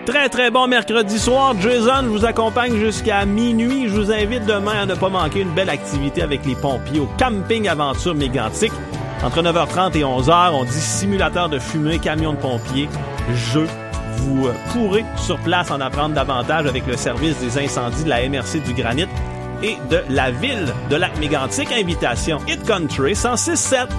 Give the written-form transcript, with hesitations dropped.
Très, très bon mercredi soir. Jason, je vous accompagne jusqu'à minuit. Je vous invite demain à ne pas manquer une belle activité avec les pompiers au Camping Aventure Mégantic. Entre 9h30 et 11h, on dit simulateur de fumée, camion de pompiers, jeu. Vous pourrez sur place en apprendre davantage avec le service des incendies de la MRC du Granit et de la ville de Lac-Mégantic. Invitation Hit Country 106.7.